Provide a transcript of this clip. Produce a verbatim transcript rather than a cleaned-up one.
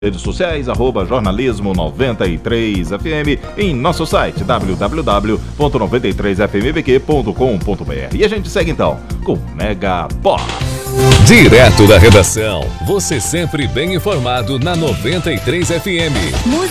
Redes sociais, arroba jornalismo noventa e três F M, em nosso site w w w ponto noventa e três f m b q ponto com ponto b r. E a gente segue então com Mega Pop. Direto da redação, você sempre bem informado na noventa e três F M.